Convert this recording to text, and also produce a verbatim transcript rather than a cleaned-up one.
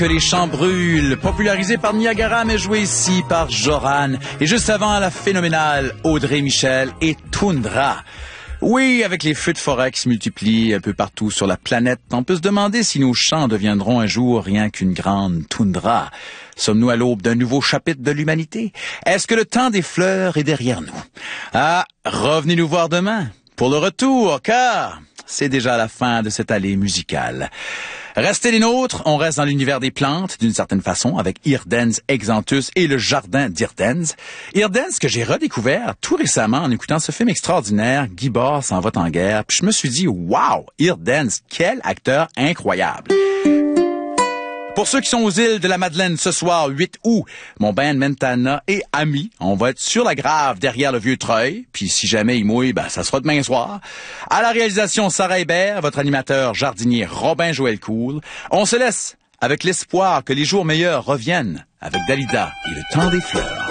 Que les champs brûlent, popularisé par Niagara, mais joué ici par Joran. Et juste avant, la phénoménale Audrey Michel et Toundra. Oui, avec les feux de forêt qui se multiplient un peu partout sur la planète, on peut se demander si nos champs deviendront un jour rien qu'une grande toundra. Sommes-nous à l'aube d'un nouveau chapitre de l'humanité? Est-ce que le temps des fleurs est derrière nous? Ah, revenez nous voir demain pour le retour, car c'est déjà la fin de cette allée musicale. Restez les nôtres, on reste dans l'univers des plantes, d'une certaine façon, avec Hirdens Exanthus et le jardin d'Hirdens. Hirdens que j'ai redécouvert tout récemment en écoutant ce film extraordinaire, Guy Bard s'en va en guerre, puis je me suis dit, wow, Hirdens, quel acteur incroyable! Pour ceux qui sont aux îles de la Madeleine ce soir, huit août, mon band Mentana et amis, on va être sur la grave derrière le vieux treuil, puis si jamais il mouille, ben ça sera demain soir. À la réalisation, Sarah Hébert, votre animateur jardinier Robin Joël Cool. On se laisse avec l'espoir que les jours meilleurs reviennent avec Dalida et le temps des fleurs.